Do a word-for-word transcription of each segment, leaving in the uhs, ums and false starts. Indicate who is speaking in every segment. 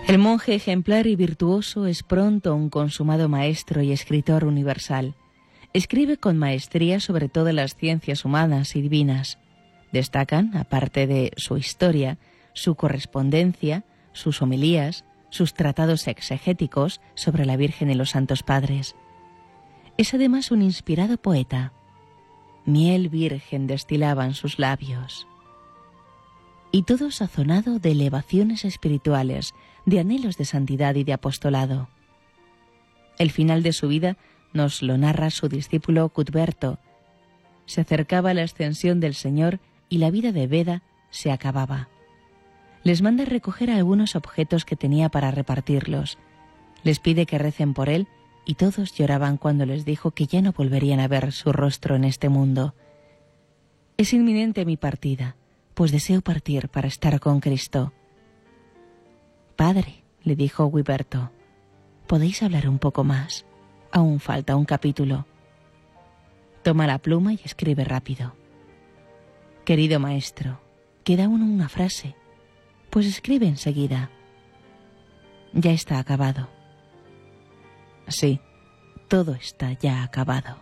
Speaker 1: El monje ejemplar y virtuoso es pronto un consumado maestro y escritor universal. Escribe con maestría sobre todas las ciencias humanas y divinas. Destacan, aparte de su historia, su correspondencia, sus homilías, sus tratados exegéticos sobre la Virgen y los Santos Padres. Es además un inspirado poeta. Miel virgen destilaban sus labios. Y todo sazonado de elevaciones espirituales, de anhelos de santidad y de apostolado. El final de su vida nos lo narra su discípulo Cuthberto. Se acercaba la ascensión del Señor y la vida de Beda se acababa. Les manda recoger algunos objetos que tenía para repartirlos. Les pide que recen por él y todos lloraban cuando les dijo que ya no volverían a ver su rostro en este mundo. Es inminente mi partida, pues deseo partir para estar con Cristo. Padre, le dijo Guiberto, ¿podéis hablar un poco más? Aún falta un capítulo. Toma la pluma y escribe rápido. Querido maestro, queda aún una frase. Pues escribe enseguida. Ya está acabado. Sí, todo está ya acabado.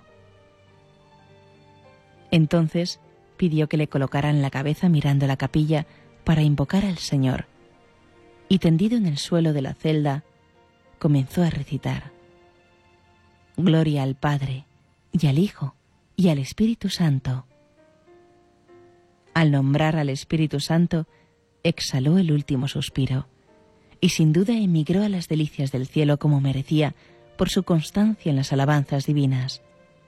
Speaker 1: Entonces pidió que le colocaran la cabeza mirando la capilla para invocar al Señor, y tendido en el suelo de la celda, comenzó a recitar: Gloria al Padre, y al Hijo, y al Espíritu Santo. Al nombrar al Espíritu Santo, exhaló el último suspiro, y sin duda emigró a las delicias del cielo como merecía por su constancia en las alabanzas divinas.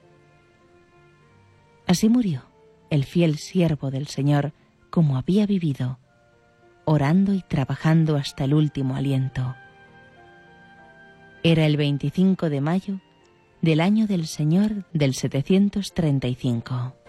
Speaker 1: Así murió el fiel siervo del Señor como había vivido, orando y trabajando hasta el último aliento. Era el veinticinco de mayo del año del Señor del setecientos treinta y cinco.